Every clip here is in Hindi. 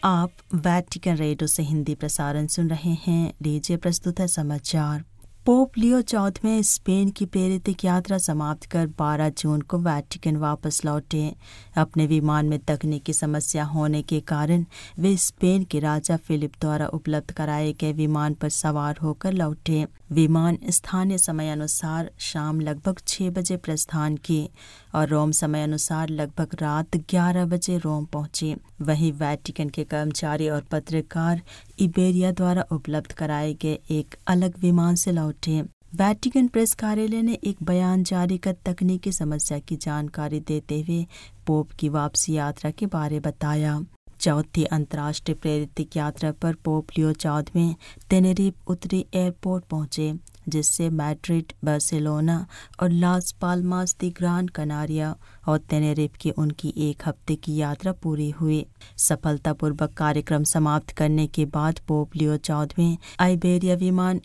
आप वैटिकन रेडियो से हिंदी प्रसारण सुन रहे हैं। लीजिए प्रस्तुत है समाचार। पोप लियो चौदहवें स्पेन की प्रेरित यात्रा समाप्त कर 12 जून को वैटिकन वापस लौटे। अपने विमान में तकनीकी समस्या होने के कारण वे स्पेन के राजा फिलिप द्वारा उपलब्ध कराए गए विमान पर सवार होकर लौटे। विमान स्थानीय समय अनुसार शाम लगभग 6 बजे प्रस्थान की और रोम समय अनुसार लगभग रात 11 बजे रोम पहुंचे। वहीं वैटिकन के कर्मचारी और पत्रकार इबेरिया द्वारा उपलब्ध कराए गए एक अलग विमान से लौटे। वैटिकन प्रेस कार्यालय ने एक बयान जारी कर तकनीकी समस्या की जानकारी देते हुए पोप की वापसी यात्रा के बारे बताया। चौथी अंतर्राष्ट्रीय प्रेरित यात्रा पर पोप लियो चौदहवें टेनेरिफ उत्तरी एयरपोर्ट पहुंचे, जिससे मैड्रिड, बार्सिलोना और लास पाल्मास दी ग्रान कनारिया और टेनेरिफ की उनकी 1 हफ्ते की यात्रा पूरी हुई। सफलतापूर्वक कार्यक्रम समाप्त करने के बाद पोप लियो चौदहवें आइबेरिया विमान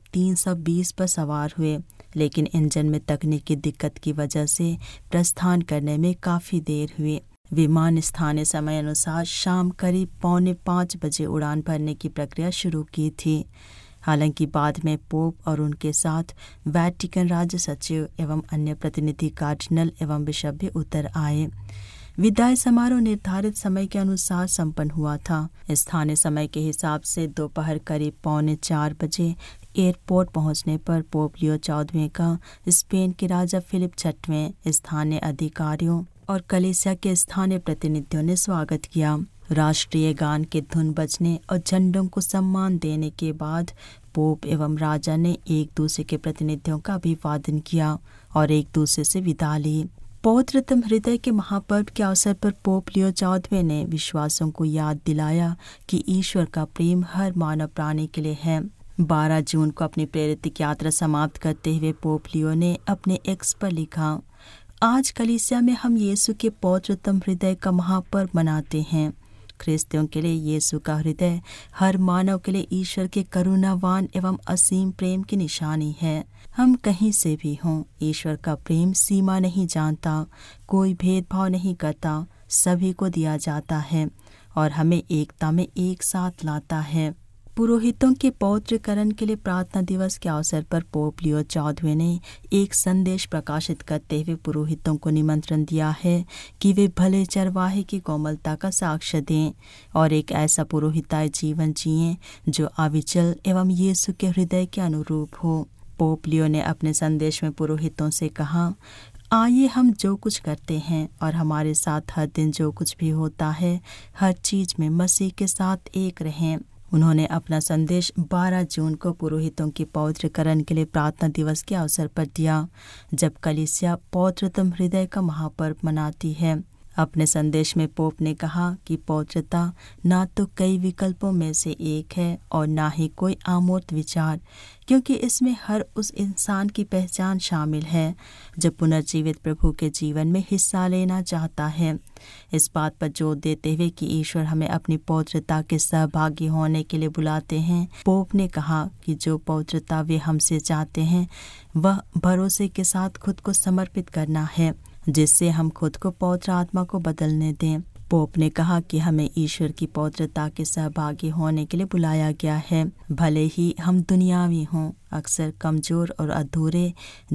A320 पर सवार हुए, लेकिन इंजन में तकनीकी दिक्कत की वजह से प्रस्थान करने में काफ़ी देर हुई। विमान स्थानीय समय अनुसार शाम करीब 4:45 बजे उड़ान भरने की प्रक्रिया शुरू की थी। हालांकि बाद में पोप और उनके साथ वैटिकन राज्य सचिव एवं अन्य प्रतिनिधि, कार्डिनल एवं बिशप भी उतर आए। विदाई समारोह निर्धारित समय के अनुसार संपन्न हुआ था। स्थानीय समय के हिसाब से दोपहर करीब 3:45 बजे एयरपोर्ट पहुंचने पर पोप लियो चौदहवें का स्पेन के राजा फिलिप छठवें, स्थानीय अधिकारियों और कलीसिया के स्थानीय प्रतिनिधियों ने स्वागत किया। राष्ट्रीय गान के धुन बजने और झंडों को सम्मान देने के बाद पोप एवं राजा ने एक दूसरे के प्रतिनिधियों का अभिवादन किया और एक दूसरे से विदा ली। पवित्रतम हृदय के महापर्व के अवसर पर पोप लियो चौदहवें ने विश्वासियों को याद दिलाया कि ईश्वर का प्रेम हर मानव प्राणी के लिए है। 12 जून को अपनी प्रेरित यात्रा समाप्त करते हुए पोप लियो ने अपने एक्स पर लिखा, आज कलीसिया में हम यीशु के पवित्रतम हृदय का महापर्व मनाते हैं। ख्रिस्तियों के लिए यीशु का हृदय हर मानव के लिए ईश्वर के करुणावान एवं असीम प्रेम की निशानी है। हम कहीं से भी हों, ईश्वर का प्रेम सीमा नहीं जानता, कोई भेदभाव नहीं करता, सभी को दिया जाता है और हमें एकता में एक साथ लाता है। पुरोहितों के पवित्रकरण के लिए प्रार्थना दिवस के अवसर पर पोप लियो चौदहवें ने एक संदेश प्रकाशित करते हुए पुरोहितों को निमंत्रण दिया है कि वे भले चरवाहे की कोमलता का साक्ष्य दें और एक ऐसा पुरोहिताई जीवन जिएं जो अविचल एवं यीशु के हृदय के अनुरूप हो। पोप लियो ने अपने संदेश में पुरोहितों से कहा, आइए हम जो कुछ करते हैं और हमारे साथ हर दिन जो कुछ भी होता है, हर चीज में मसीह के साथ एक रहें। उन्होंने अपना संदेश 12 जून को पुरोहितों के पवित्रकरण के लिए प्रार्थना दिवस के अवसर पर दिया, जब कलीसिया पवित्रतम हृदय का महापर्व मनाती है। अपने संदेश में पोप ने कहा कि पवित्रता ना तो कई विकल्पों में से एक है और ना ही कोई अमूर्त विचार, क्योंकि इसमें हर उस इंसान की पहचान शामिल है जो पुनर्जीवित प्रभु के जीवन में हिस्सा लेना चाहता है। इस बात पर जोर देते हुए कि ईश्वर हमें अपनी पवित्रता के सहभागी होने के लिए बुलाते हैं, पोप ने कहा कि जो पवित्रता वे हमसे चाहते हैं वह भरोसे के साथ खुद को समर्पित करना है, जिससे हम खुद को पवित्र आत्मा को बदलने दें। पोप ने कहा कि हमें ईश्वर की पवित्रता के सहभागी होने के लिए बुलाया गया है, भले ही हम दुनियावी हों, अक्सर कमजोर और अधूरे